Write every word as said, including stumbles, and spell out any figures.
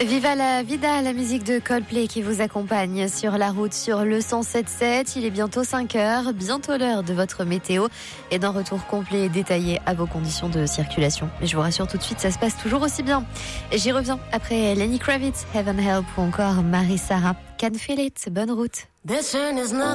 Viva la vida, la musique de Coldplay qui vous accompagne sur la route sur le cent sept sept. Il est bientôt cinq heures, bientôt l'heure de votre météo et d'un retour complet et détaillé à vos conditions de circulation. Mais je vous rassure tout de suite, ça se passe toujours aussi bien. Et j'y reviens après Lenny Kravitz, Heaven Help ou encore Marie Sarah. Can Feel It. Bonne route.